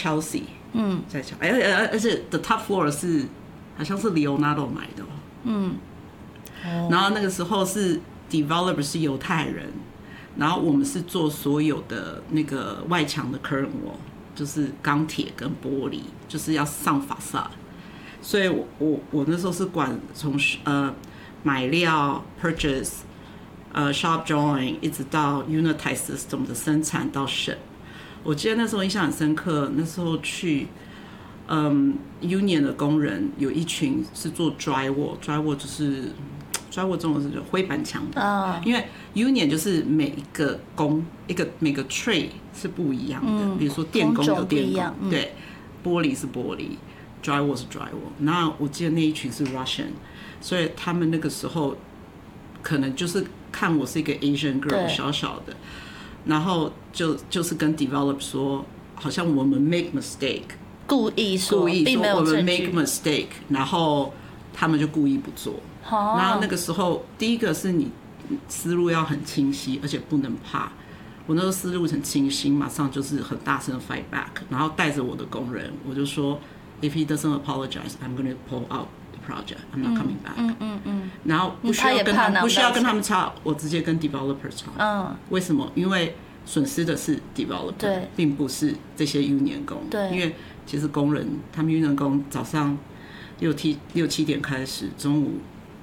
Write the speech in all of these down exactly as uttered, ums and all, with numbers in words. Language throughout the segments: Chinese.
Chelsea， 嗯， 在 Chelsea， 而且而且 the top floor 是好像是 Leonardo 买的， 嗯， 然后那个时候是 developer 是犹太人，然后我们是做所有的那个外墙的 curtain wall， 就是钢铁跟玻璃，就是要上法萨，所以我我我那时候是管从呃买料 purchase， 呃 shop drawing 一直到 unitize system 的生产到ship。我记得那时候印象很深刻，那时候去嗯 union 的工人有一群是做 drywall，drywall drywall 就是 drywall 中文是灰板墙的，哦，因为 union 就是每一个工一个每个 trade 是不一样的，嗯，比如说电工有电工，嗯，对，玻璃是玻璃 ，drywall 是 drywall。那我记得那一群是 Russian， 所以他们那个时候可能就是看我是一个 Asian girl 小小的，然后就就是跟 develop 说，好像我们 make mistake。 故意说， 故意说我们 make 证据 mistake， 然后他们就故意不做。Oh. 然后那个时候，第一个是你思路要很清晰，而且不能怕。我那时候思路很清晰，马上就是很大声的 fight back， 然后带着我的工人，我就说 ，if he doesn't apologize, I'm going to pull out the project. I'm not coming back。嗯嗯嗯。然后不需要跟他们不需要跟他们吵，我直接跟 developer 吵。嗯。为什么？因为损失的是 developer， 并不是这些 union 工。对。因为其实工人，他们union工早上六七六七点开始，中午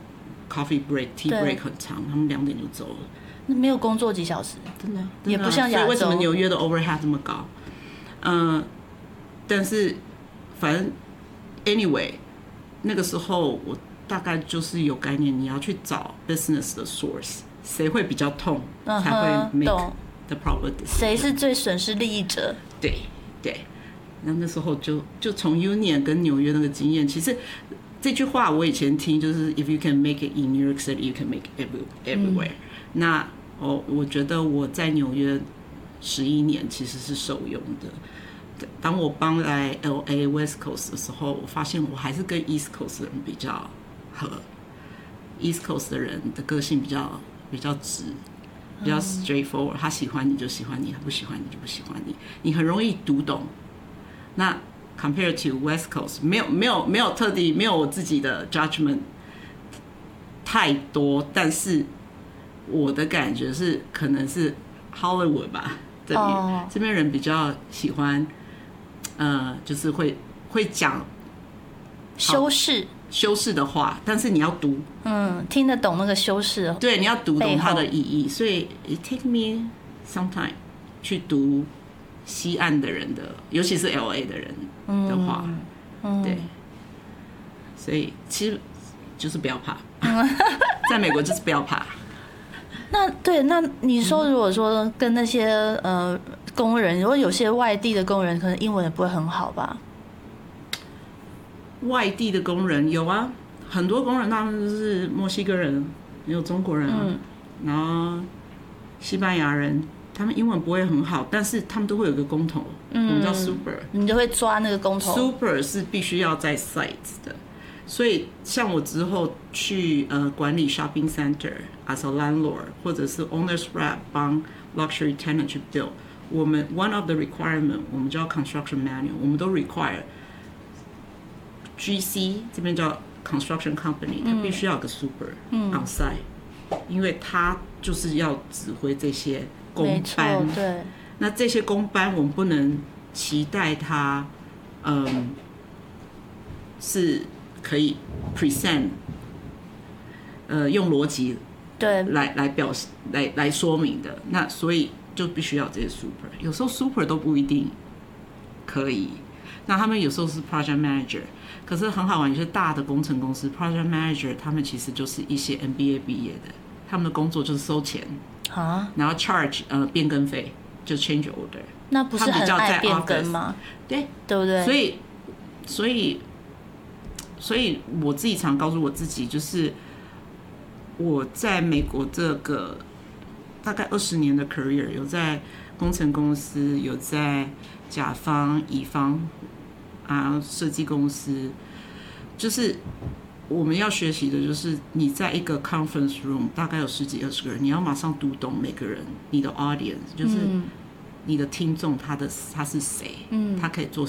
coffee break tea break 很长，他们两点就走了。 那没有工作几小时， 真的， 也不像亚洲。 所以为什么纽约的 overhead 这么高？嗯、呃，但是反正 anyway， 那个时候我大概就是有概念，你要去找 business 的 source， 谁会比较痛，嗯、才会 make the proper decision。 谁是最损失利益者？ 对对。那那时候就就从 Union 跟纽约那个经验，其实这句话我以前听就是 If you can make it in New York City, you can make it everywhere、嗯。那哦，我觉得我在纽约十一年其实是受用的。当我搬来 L A West Coast 的时候，我发现我还是跟 East Coast 的人比较合。East Coast 的人的个性比较比较直，比较 straightforward， 他喜欢你就喜欢你，他不喜欢你就不喜欢你，你很容易读懂。那 compared to West Coast， 没有没有没有特地没有我自己的 judgment 太多，但是我的感觉是可能是 Hollywood 吧，这边、oh. 这边人比较喜欢，呃，就是会会讲修饰修饰的话，但是你要读， 嗯，听得懂那个修饰，对， 你要读懂它的意义，所以 it take me some time 去读。西岸的人的，尤其是 L A 的人的话，嗯嗯、对，所以其实就是不要怕，在美国就是不要怕。 那对，那你说如果说跟那些呃工人，如果有些外地的工人，可能英文也不会很好吧？ 外地的工人有啊，很多工人他们是墨西哥人，也有中国人啊，嗯、然后西班牙人。他们英文不会很好，但是他们都会有个工头，嗯、我们叫 super， 你就会抓那个工头。 super 是必须要在 site 的，所以像我之后去呃管理 shopping center as a landlord， 或者是 owners rep 帮 luxury tenant 去 build， 我们 one of the requirement 我们叫 construction manual， 我们都 require G C 这边叫 construction company， 它必须要有个 super、嗯、on site， 因为它就是要指挥这些。工班， 对， 那这些工班我们不能期待他，嗯，是可以 present， 呃，用逻辑对来来表示来来说明的。那所以就必须要这些 super， 有时候 super 都不一定可以。那他们有时候是 project manager， 可是很好玩，有些大的工程公司 project manager 他们其实就是一些 M B A 毕业的，他们的工作就是收钱。啊，然后 charge 呃变更费就 change order， 那不是很爱变更吗？ 对， 对不对？ 所以，所以，所以我自己常告诉我自己，就是我在美国这个大概二十年的 career， 有在工程公司，有在甲方、乙方啊设计公司，就是。我们要学习的就是你在一个 conference room 大概有十几二十个人，你要马上读懂每个人，你的 audience 就是你的听众他的他是谁，嗯，他可以做